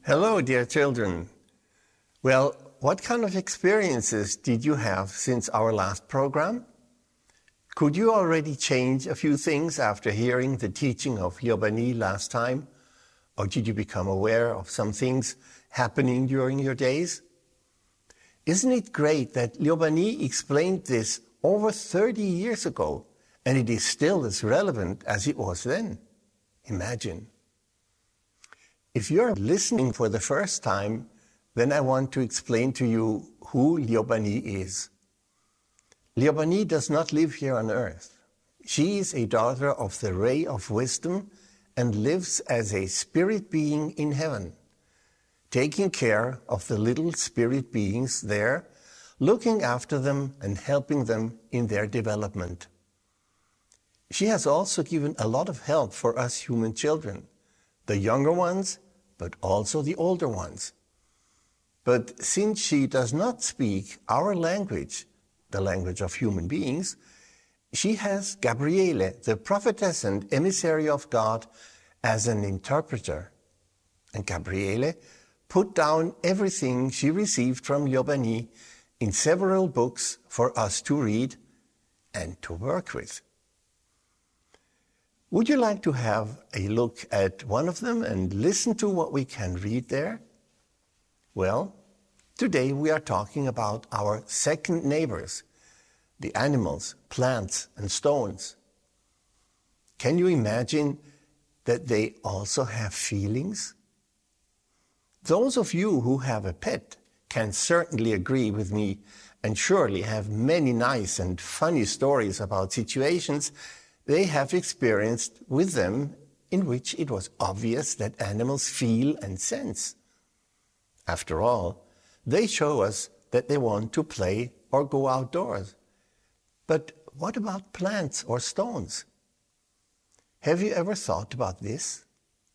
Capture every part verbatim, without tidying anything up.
Hello, dear children. Well, what kind of experiences did you have since our last program? Could you already change a few things after hearing the teaching of Liobani last time? Or did you become aware of some things happening during your days? Isn't it great that Liobani explained this over thirty years ago, and it is still as relevant as it was then? Imagine. If you're listening for the first time, then I want to explain to you who Liobani is. Liobani does not live here on earth. She is a daughter of the ray of wisdom and lives as a spirit being in heaven, taking care of the little spirit beings there, looking after them and helping them in their development. She has also given a lot of help for us human children, the younger ones, but also the older ones. But since she does not speak our language, the language of human beings, she has Gabriele, the prophetess and emissary of God, as an interpreter. And Gabriele put down everything she received from Liobani in several books for us to read and to work with. Would you like to have a look at one of them and listen to what we can read there? Well, today we are talking about our second neighbors, the animals, plants, and stones. Can you imagine that they also have feelings? Those of you who have a pet can certainly agree with me and surely have many nice and funny stories about situations they have experienced with them in which it was obvious that animals feel and sense. After all, they show us that they want to play or go outdoors. But what about plants or stones? Have you ever thought about this?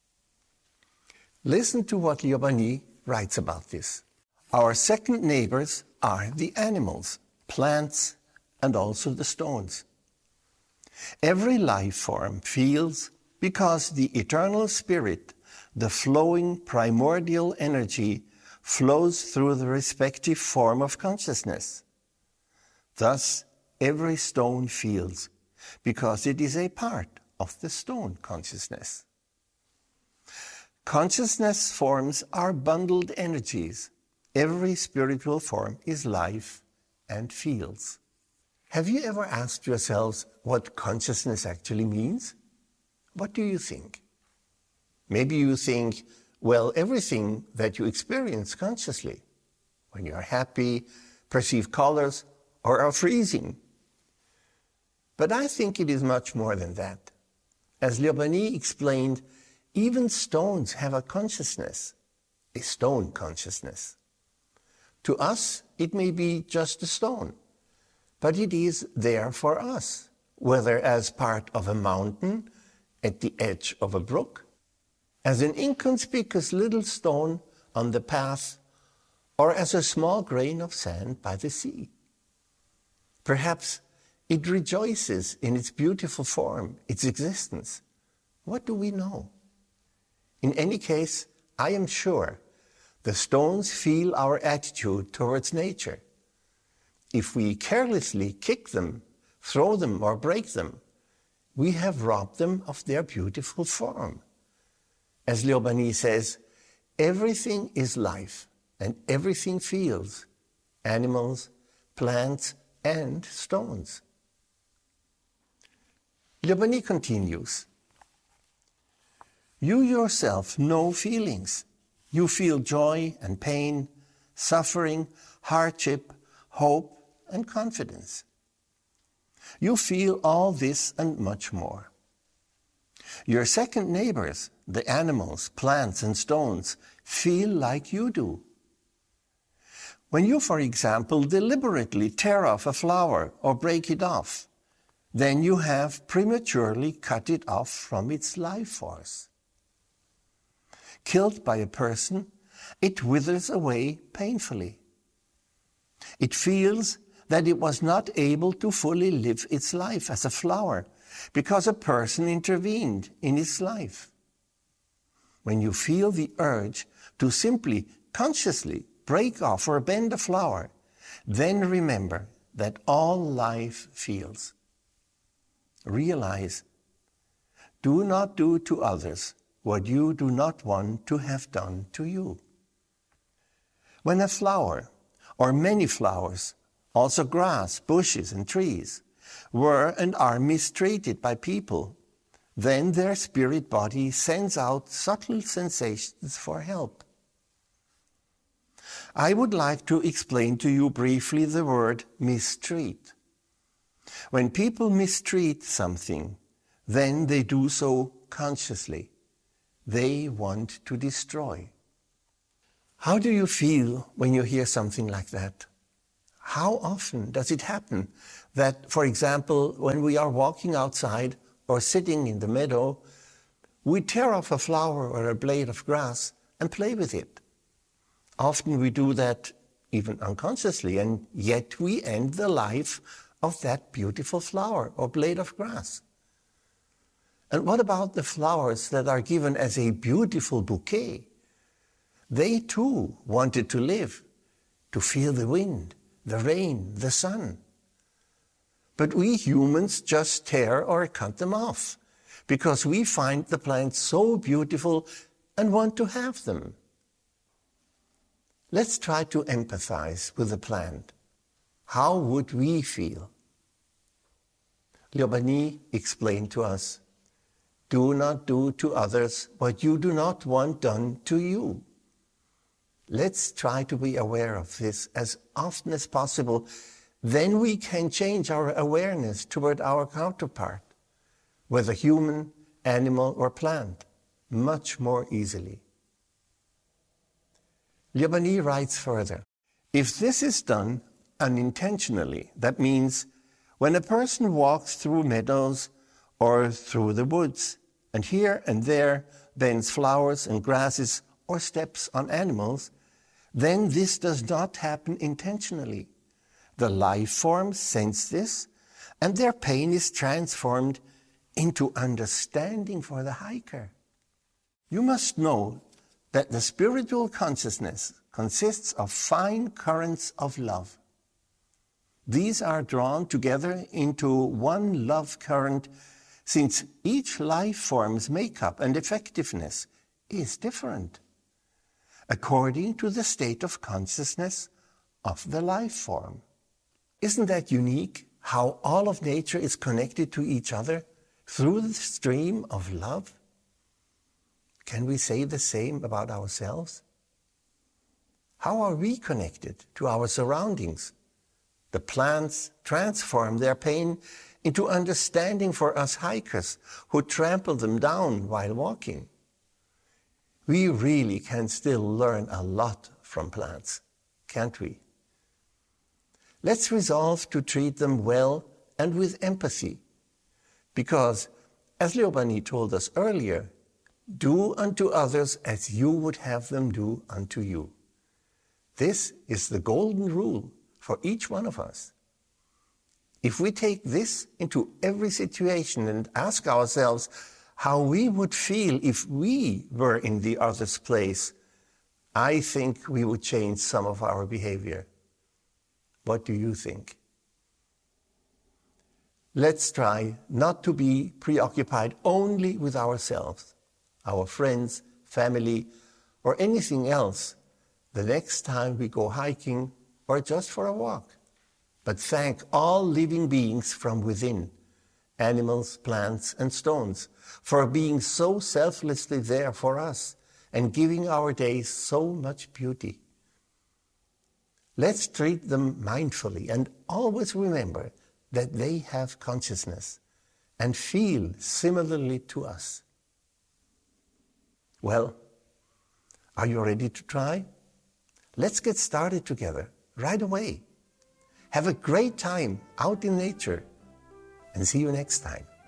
Listen to what Liobani writes about this. Our second neighbors are the animals, plants, and also the stones. Every life form feels because the eternal spirit, the flowing primordial energy, flows through the respective form of consciousness. Thus, every stone feels because it is a part of the stone consciousness. Consciousness forms are bundled energies. Every spiritual form is life and feels. Have you ever asked yourselves what consciousness actually means? What do you think? Maybe you think, well, everything that you experience consciously, when you are happy, perceive colors, or are freezing. But I think it is much more than that. As Liobani explained, even stones have a consciousness, a stone consciousness. To us, it may be just a stone, but it is there for us, whether as part of a mountain, at the edge of a brook, as an inconspicuous little stone on the path, or as a small grain of sand by the sea. Perhaps it rejoices in its beautiful form, its existence. What do we know? In any case, I am sure the stones feel our attitude towards nature. If we carelessly kick them, throw them, or break them, we have robbed them of their beautiful form. As Liobani says, everything is life and everything feels, animals, plants, and stones. Liobani continues, you yourself know feelings. You feel joy and pain, suffering, hardship, hope, and confidence. You feel all this and much more. Your second neighbors, the animals, plants, and stones, feel like you do. When you, for example, deliberately tear off a flower or break it off, then you have prematurely cut it off from its life force. Killed by a person, it withers away painfully. It feels that it was not able to fully live its life as a flower because a person intervened in its life. when you feel the urge to simply, consciously break off or bend a flower, then remember that all life feels. Realize, do not do to others what you do not want to have done to you. When a flower, or many flowers, also grass, bushes, and trees, were and are mistreated by people, then their spirit body sends out subtle sensations for help. I would like to explain to you briefly the word mistreat. When people mistreat something, then they do so consciously. They want to destroy. How do you feel when you hear something like that? How often does it happen that, for example, when we are walking outside or sitting in the meadow, we tear off a flower or a blade of grass and play with it? Often we do that even unconsciously, and yet we end the life of that beautiful flower or blade of grass. And what about the flowers that are given as a beautiful bouquet? They too wanted to live, to feel the wind, the rain, the sun. But we humans just tear or cut them off because we find the plants so beautiful and want to have them. Let's try to empathize with the plant. How would we feel? Liu Bani explained to us, do not do to others what you do not want done to you. Let's try to be aware of this as often as possible. Then we can change our awareness toward our counterpart, whether human, animal, or plant, much more easily. Liu Bani writes further, if this is done unintentionally, that means when a person walks through meadows or through the woods, and here and there bends flowers and grasses or steps on animals, then this does not happen intentionally. The life forms sense this, and their pain is transformed into understanding for the hiker. You must know that the spiritual consciousness consists of fine currents of love. These are drawn together into one love current, since each life form's makeup and effectiveness is different, according to the state of consciousness of the life form. Isn't that unique, how all of nature is connected to each other through the stream of love? Can we say the same about ourselves? How are we connected to our surroundings? The plants transform their pain into understanding for us hikers who trample them down while walking. We really can still learn a lot from plants, can't we? Let's resolve to treat them well and with empathy, because, as Liu Bani told us earlier, do unto others as you would have them do unto you. This is the golden rule for each one of us. If we take this into every situation and ask ourselves how we would feel if we were in the other's place, I think we would change some of our behavior. What do you think? Let's try not to be preoccupied only with ourselves, our friends, family, or anything else the next time we go hiking or just for a walk. But thank all living beings from within, animals, plants, and stones, for being so selflessly there for us and giving our days so much beauty. Let's treat them mindfully and always remember that they have consciousness and feel similarly to us. Well, are you ready to try? Let's get started together right away. Have a great time out in nature, and see you next time.